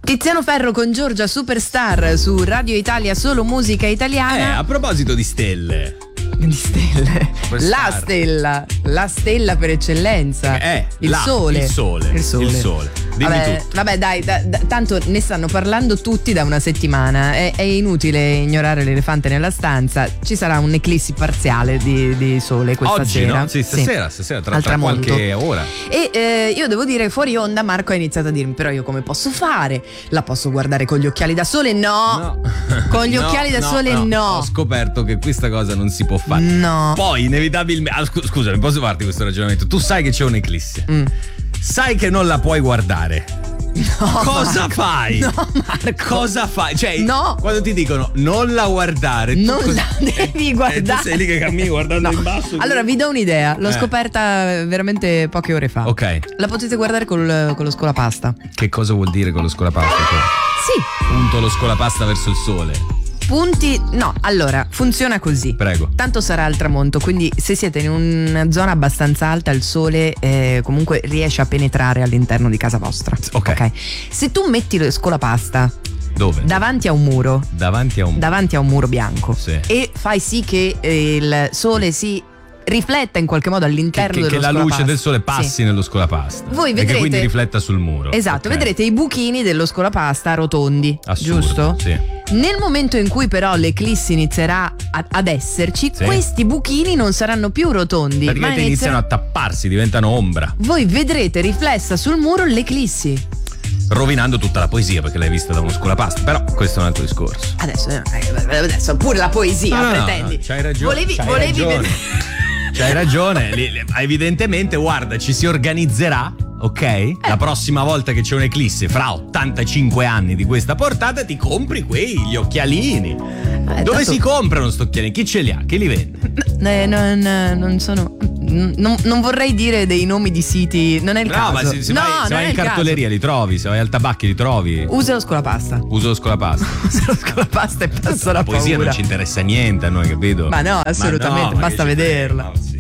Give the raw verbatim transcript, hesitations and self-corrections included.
Tiziano Ferro con Giorgia Superstar su Radio Italia, solo musica italiana. Eh, a proposito di stelle. Di stelle. La Superstar. stella, la stella per eccellenza. Eh, il là, sole. Il sole. Il sole. Il sole. Dimmi Vabbè, tutto. vabbè dai, da- da- tanto ne stanno parlando tutti da una settimana. È, è inutile ignorare l'elefante nella stanza. Ci sarà un'eclissi parziale di, di sole questa Oggi, sera. no? Sì, stasera, stasera, tra, Al tra tramonto. qualche ora. E eh, io devo dire, fuori onda Marco ha iniziato a dirmi: però io come posso fare? La posso guardare con gli occhiali da sole? No, con gli No, occhiali da no, sole no. no. Ho scoperto che questa cosa non si può fare. No. Poi inevitabilmente ah, scu- scusa, non posso farti questo ragionamento. Tu sai che c'è un'eclissi. Mm. Sai che non la puoi guardare. No, Cosa Marco. fai? No, Marco. Cosa fai? Cioè, No. quando ti dicono non la guardare, tu Non cos- la devi eh, guardare. tu sei lì che cammini guardando No. in basso. Allora vi do un'idea, l'ho Eh. scoperta veramente poche ore fa. Ok. La potete guardare col, con lo scolapasta. Che cosa vuol dire con lo scolapasta? Sì, Punto lo scolapasta verso il sole. punti. No, allora funziona così. Prego. Tanto sarà al tramonto, quindi se siete in una zona abbastanza alta il sole eh, comunque riesce a penetrare all'interno di casa vostra. Ok. Se tu metti lo scolapasta Dove? davanti a un muro, Davanti a un davanti a un muro bianco, Sì. e fai sì che eh, il sole si rifletta in qualche modo che, all'interno che, dello che la luce scolapasta. del sole passi Sì. nello scolapasta. Voi E vedrete- che quindi rifletta sul muro. Esatto, Ok. vedrete i buchini dello scolapasta rotondi, Assurdo, giusto? Sì. Nel momento in cui però l'eclissi inizierà a- ad esserci, Sì. questi buchini non saranno più rotondi, ma Praticamente iniziano a tapparsi, diventano ombra, voi vedrete riflessa sul muro l'eclissi. rovinando tutta la poesia perché l'hai vista da uno scolapasta. Però questo è un altro discorso. Adesso, eh, adesso pure la poesia, No, no, no, pretendi. no, c'hai ragione. Volevi, c'hai volevi ragione. vedere. C'hai ragione. Li- li- Evidentemente, guarda, ci si organizzerà. Ok? La prossima volta che c'è un'eclissi fra ottantacinque anni di questa portata ti compri quei gli occhialini. Eh, Dove tanto- si comprano sto occhialini? Chi ce li ha? Chi li vende? Eh, non, non sono. Non, non vorrei dire dei nomi di siti. Non è il No, caso. ma se, se no, vai, se non vai è in il caso. cartoleria li trovi, se vai al tabacchi li trovi. Usa lo scolapasta. Uso lo scolapasta. Usa lo scolapasta e passa la La poesia paura. non ci interessa niente a noi, capito? Ma no, assolutamente, Ma no, ma basta che ci frega, vederla. no, sì.